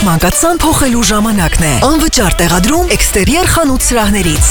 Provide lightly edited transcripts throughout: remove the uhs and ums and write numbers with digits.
մանկացան փոխելու ժամանակն է։ Անվճար տեղադրում էքստերիեր խանութ սրահներից։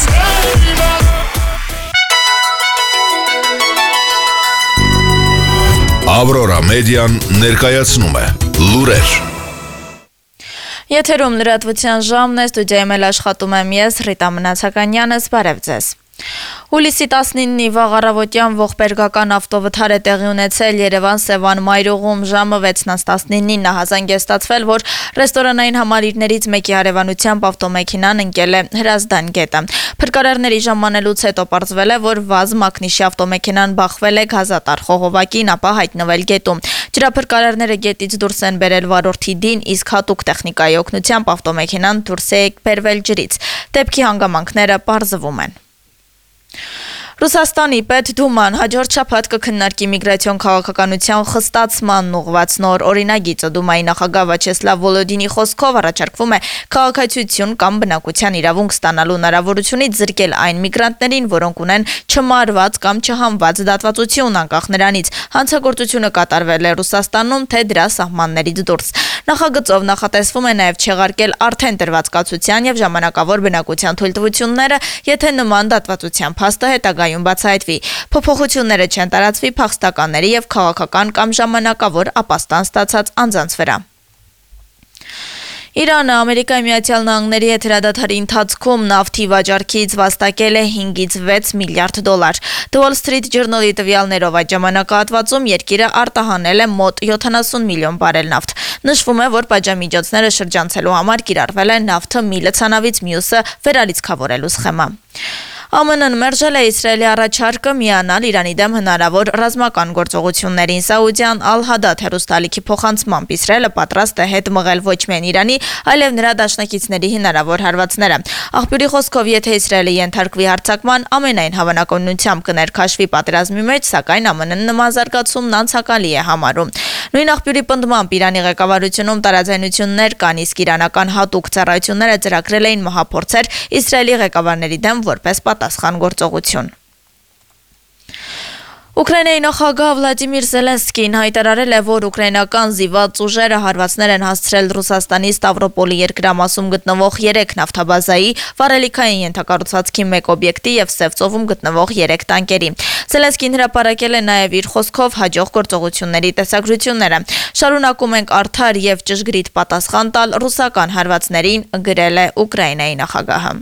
Ավրորա մեդիան ներկայացնում է լուրեր։ Եթերում լրատվության ժամն է, ստուդիայում էլ աշխատում եմ ես, Ռիտա Մնացականյանս, բարև ձեզ։ Հուլիսի 19-ի վաղ առավոտյան ողբերգական ավտովթար է տեղի ունեցել Երևան-Սևան մայրուղում ժամը 6:19-ին նահազանգ է ստացվել, որ ռեստորանային համալիրներից մեկի հարևանությամբ ավտոմեքենան ընկել է Հրազդան գետը։ Փրկարարների ժամանելուց հետո պարզվել է, որ վազ մակնիշի ավտոմեքենան բախվել է գազատար խողովակին, ապա հայտնվել գետում։ Ջրափրկարարները գետից դուրս են բերել վարորդի դին, իսկ հատուկ տեխնիկայի օգնությամբ ավտոմեքենան դուրս է բերվել ջրից։ Դեպքի հանգամանքները պարզվում են։ Ռուսաստանի Պետդուման հաջորդ շաբաթ կքննարկի միգրացիոն քաղաքականության խստացմանն ուղղված նոր օրինագիծը։ Դումայի նախագահ Վաչեսլավ Վոլոդինի խոսքով առաջարկվում է քաղաքացիություն կամ բնակության իրավունք ստանալու հնարավորությունից զրկել այն միգրանտներին, որոնք ունեն չմարված կամ չհանված դատվածություն, անկախ նրանից հանցագործությունը կատարվել է Ռուսաստանում, թե դրա սահմաններից դուրս։ Նախագծով նախատեսվում է նաև չեղարկել արդեն տրված կացության եւ ժամանակավոր բնակության թույլտվությունները, եթե նման դատվածության փաստը հետագայում բացահայտվի։ Փոփոխությունները չեն տարածվի փախստականների եւ քաղաքական կամ ժամանակավոր ապաստան ստացած անձանց վրա։ Իրանը Ամերիկայի Միացյալ Նահանգների հետ հրադադարի ընթացքում նավթի վաճառքից վաստակել է 5-ից 6 միլիարդ դոլար։ The Wall Street Journal-ի տվյալներով այդ ժամանակահատվածում երկիրը արտահանել է մոտ 70 միլիոն բարել նավթ։ Նշվում է, որ պատժամիջոցները շրջանցելու համար կիրառվել է նավթը մի լցանավից մյուսը վերալիցքավորելու սխեմա։ ԱՄՆ-ն մերժել է Իսրայելի առաջարկը միանալ Իրանի դեմ հնարավոր ռազմական գործողություններին։ Սաուդյան Ալ-Հադադ հեռուստալիքի փոխանցմամբ Իսրայելը պատրաստ է հետ մղել ոչ միայն Իրանի, այլև նրա դաշնակիցների հնարավոր հարվածները։ Աղբյուրի խոսքով, եթե Իսրայելը ենթարկվի հարձակման, ամենայն հավանականությամբ կներքաշվի պատերազմի մեջ, սակայն ԱՄՆ-ն նման զարգացումն անցակալի է համարում։ Նույն աղբյուրի պնդմամբ Իրանի ղեկավարությունում տարաձայնություններ կան, իսկ իրանական հատուկ ծառայությունները ծրագրել էին մահափորձեր Իսրայելի ղեկավարների դեմ որպես պատասխան գործողություն։ Ուկրաինայի նախագահ Վլադիմիր Զելենսկին հայտարարել է, որ ուկրաինական զինված ուժերը հարվածներ են հասցրել Ռուսաստանի Ստավրոպոլի երկրամասում գտնվող 3 նավթաբազայի, վառելիքային ենթակառուցվածքի 1 օբյեկտի եւ Սևծովում գտնվող 3 տանկերի։ Զելենսկին հրապարակել է նաեւ իր խոսքով հաջող գործողությունների տեսագրությունները։ Շարունակում ենք արդար եւ ճշգրիտ պատասխան տալ ռուսական հարվածներին, գրել է Ուկրաինայի նախագահը։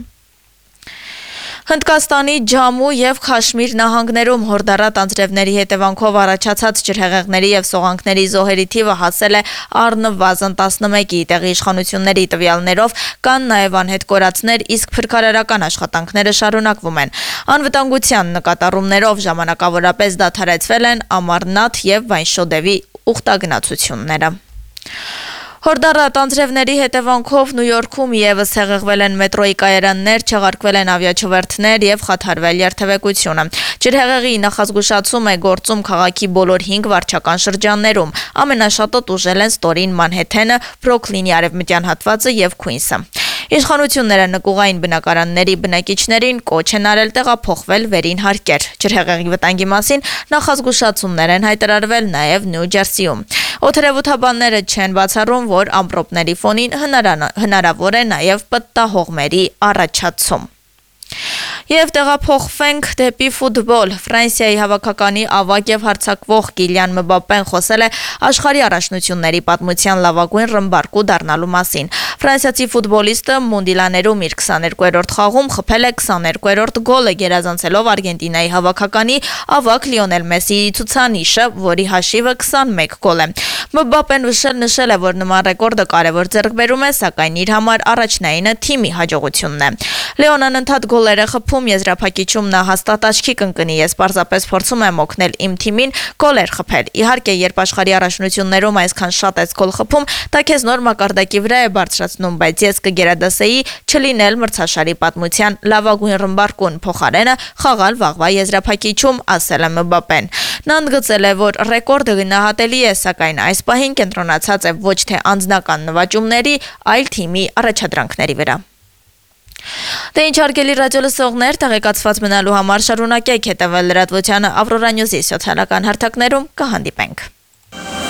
Հնդկաստանի Ջամու եւ Քաշմիր նահանգներում հորդառատ անձրևների հետևանքով առաջացած ջրհեղեղների եւ սողանքների զոհերի թիվը հասել է առնվազն 11-ի։ Տեղի իշխանությունների տվյալներով կան նաեւ անհետ կորածներ, իսկ փրկարարական աշխատանքները շարունակվում են։ Անվտանգության նկատառումներով ժամանակավորապես դադարեցվել են Ամառնաթ եւ Վայնշոդեվի ուխտագնացությունները։ Հորդառատ անձրևների հետևանքով Նյու Յորքում եւս հեղեղվել են մետրոյի կայարաններ, չեղարկվել են ավիաչվերթներ եւ խաթարվել երթևեկությունը։ Ջրհեղեղի նախազգուշացում է գործում քաղաքի բոլոր 5 վարչական շրջաններում։ Ամենաշատը տուժել են Ստորին, Մանհեթենը, Բրոքլինի արևմտյան հատվածը եւ Քուինսը։ Իշխանությունները նկուղային բնակարանների բնակիչներին կոչ են արել տեղափոխվել վերին հարկեր։ Ջրհեղեղի վտանգի մասին նախազգուշացումներ են հայտարարվել նաև Նյու Ջերսիում։ Օդերևութաբանները չեն բացառում, որ ամպրոպների ֆոնին հնարավոր է նաև պտտահողմերի առաջացում։ Եվ տեղափոխվենք դեպի ֆուտբոլ։ Ֆրանսիայի հավաքականի ավագ եւ հարձակվող Կիլիան Մբապեն խոսել է աշխարհի առաջնությունների պատմության լավագույն ռմբարկու դառնալու մասին։ Ֆրանսիացի ֆուտբոլիստը Մունդիալներում իր 22-րդ խաղում խփել է 22-րդ գոլը, գերազանցելով Արգենտինայի հավաքականի ավագ Լիոնել Մեսսիի ցուցանիշը, որի հաշիվը 21 գոլ է։ Մբապեն նշել է, որ նման ռեկորդը կարևոր ձեռքբերում է, սակայն իր համար առաջնայինը թիմի հաջողությունն է։ Լեոնան ընդհատ գոլեր է խփում, եզրափակիչում նա հաստատ աչքի կընկնի, ես պարզապես փորձում եմ օգնել իմ թիմին գոլեր խփել։ Իհարկե, երբ աշխարհի առաջնություններում այսքան շատ ես գոլ խփում, դա քեզ նոր մակարդակի վրա է բարձրացնում, բայց ես կգերադասեի չլինել մրցաշարի պատմության լավագույն ռմբարկուն, փոխարենը խաղալ վաղվա եզրափակիչում, ասել է Մբապեն։ Նա ընդգծել է, որ ռեկորդը գնահատելի է, սակայն այս պահին կենտրոնացած է ոչ թե անձնական նվաճումների, այլ թիմի առաջադրանքների վրա։ Դե ինչ հարգելի ռադիո լսողներ, տեղեկացված մնալու համար շարունակեք հետևել լրատվությանը Ավրորա Նյուզի սոցիալական հարթակներում, կհանդիպենք։